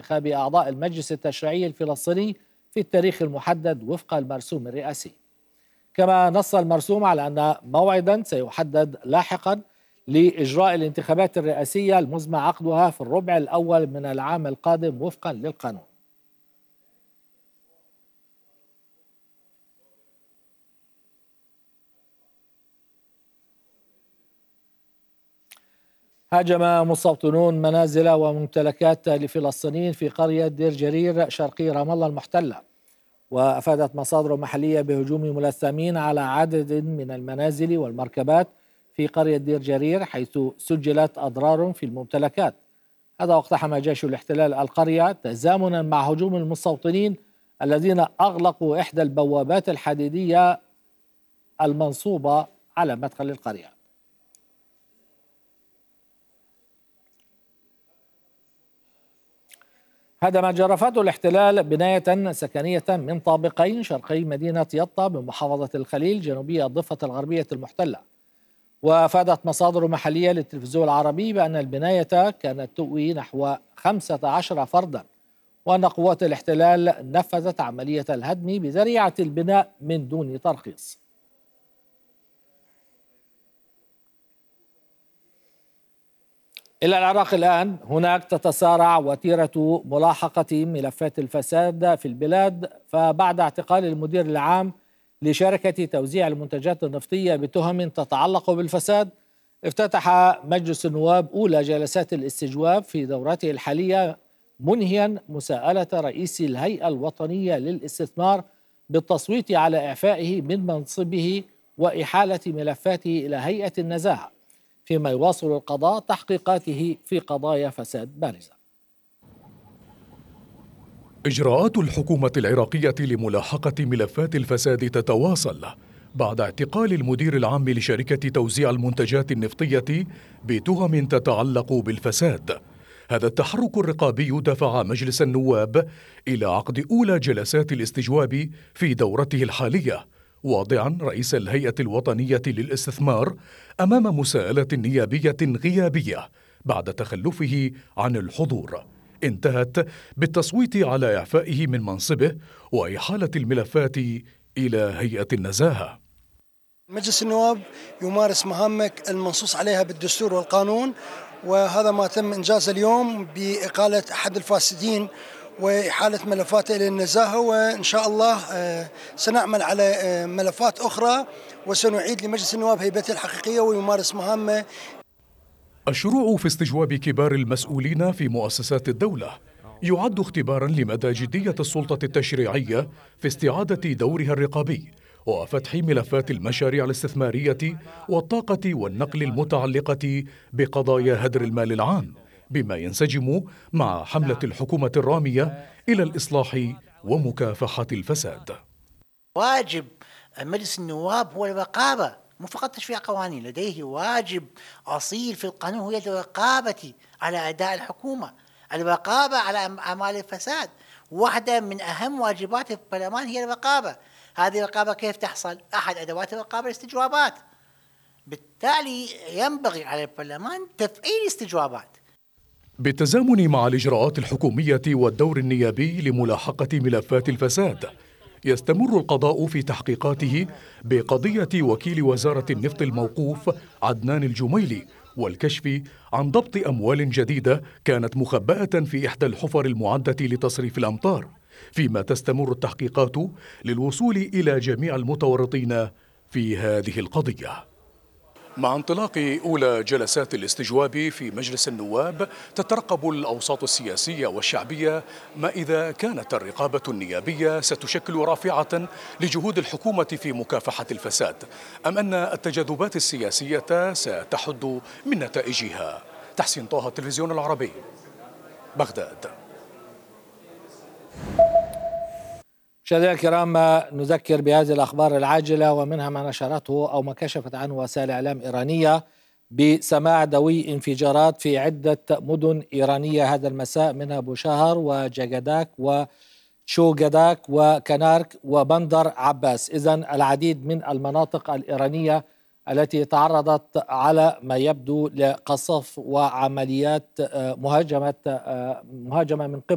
انتخاب أعضاء المجلس التشريعي الفلسطيني في التاريخ المحدد وفق المرسوم الرئاسي. كما نص المرسوم على أن موعدا سيحدد لاحقا لإجراء الانتخابات الرئاسية المزمع عقدها في الربع الأول من العام القادم وفقا للقانون. هاجم مستوطنون منازل وممتلكات لفلسطينيين في قرية دير جرير شرقي رام الله المحتلة. وأفادت مصادر محلية بهجوم ملثمين على عدد من المنازل والمركبات في قرية دير جرير، حيث سجلت أضرار في الممتلكات. هذا واقتحم جيش الاحتلال القرية تزامنا مع هجوم المستوطنين الذين أغلقوا إحدى البوابات الحديدية المنصوبة على مدخل القرية. هدم جرافات الاحتلال بناية سكنية من طابقين شرقي مدينة يطا بمحافظة الخليل جنوبية الضفة الغربية المحتلة. وأفادت مصادر محلية للتلفزيون العربي بأن البناية كانت تؤوي نحو 15 فردا، وأن قوات الاحتلال نفذت عملية الهدم بذريعة البناء من دون ترخيص. إلى العراق الآن، هناك تتسارع وتيرة ملاحقة ملفات الفساد في البلاد، فبعد اعتقال المدير العام لشركة توزيع المنتجات النفطية بتهم تتعلق بالفساد، افتتح مجلس النواب أولى جلسات الاستجواب في دورته الحالية، منهيا مساءلة رئيس الهيئة الوطنية للاستثمار بالتصويت على إعفائه من منصبه وإحالة ملفاته إلى هيئة النزاهة، فيما يواصل القضاء تحقيقاته في قضايا فساد بارزة. إجراءات الحكومة العراقية لملاحقة ملفات الفساد تتواصل بعد اعتقال المدير العام لشركة توزيع المنتجات النفطية بتهم تتعلق بالفساد. هذا التحرك الرقابي دفع مجلس النواب إلى عقد أولى جلسات الاستجواب في دورته الحالية، واضعا رئيس الهيئة الوطنية للاستثمار أمام مساءلة نيابية غيابية بعد تخلفه عن الحضور، انتهت بالتصويت على إعفائه من منصبه وإحالة الملفات إلى هيئة النزاهة. مجلس النواب يمارس مهامه المنصوص عليها بالدستور والقانون، وهذا ما تم إنجازه اليوم بإقالة أحد الفاسدين وإحالة ملفاته إلى النزاهة، وإن شاء الله سنعمل على ملفات أخرى وسنعيد لمجلس النواب هيبته الحقيقية ويمارس مهامه. الشروع في استجواب كبار المسؤولين في مؤسسات الدولة يعد اختبارا لمدى جدية السلطة التشريعية في استعادة دورها الرقابي وفتح ملفات المشاريع الاستثمارية والطاقة والنقل المتعلقة بقضايا هدر المال العام، بما ينسجم مع حملة الحكومة الرامية إلى الإصلاح ومكافحة الفساد. واجب مجلس النواب هو الرقابة، مو فقط تشريع قوانين، لديه واجب أصيل في القانون هو الرقابة على أداء الحكومة، الرقابة على أعمال الفساد. واحدة من أهم واجبات البرلمان هي الرقابة. هذه الرقابة كيف تحصل؟ أحد أدوات الرقابة الاستجوابات، بالتالي ينبغي على البرلمان تفعيل استجوابات. بالتزامن مع الإجراءات الحكومية والدور النيابي لملاحقة ملفات الفساد، يستمر القضاء في تحقيقاته بقضية وكيل وزارة النفط الموقوف عدنان الجميلي والكشف عن ضبط أموال جديدة كانت مخبأة في إحدى الحفر المعدة لتصريف الأمطار، فيما تستمر التحقيقات للوصول إلى جميع المتورطين في هذه القضية. مع انطلاق أولى جلسات الاستجواب في مجلس النواب، تترقب الأوساط السياسية والشعبية ما إذا كانت الرقابة النيابية ستشكل رافعة لجهود الحكومة في مكافحة الفساد، أم أن التجاذبات السياسية ستحد من نتائجها. تحسين طه، التلفزيون العربي، بغداد. مشاهدينا الكرام، نذكر بهذه الأخبار العاجلة ومنها ما نشرته أو ما كشفت عنه وسائل إعلام إيرانية بسماع دوي انفجارات في عدة مدن إيرانية هذا المساء، منها بوشهر وجاجداك وشوغداك وكنارك وبندر عباس. إذن العديد من المناطق الإيرانية التي تعرضت على ما يبدو لقصف وعمليات مهاجمة من قبل